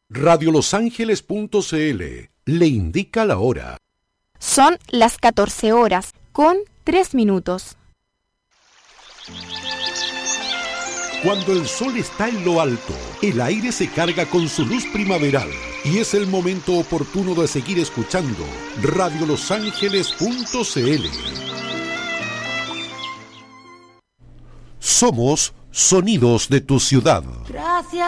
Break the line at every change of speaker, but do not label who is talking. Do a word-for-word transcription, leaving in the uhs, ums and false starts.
radio los ángeles punto c l le indica la hora.
Son las catorce horas con tres minutos.
Cuando el sol está en lo alto, el aire se carga con su luz primaveral y es el momento oportuno de seguir escuchando radio los ángeles punto c l. Somos sonidos de tu ciudad.
Gracias.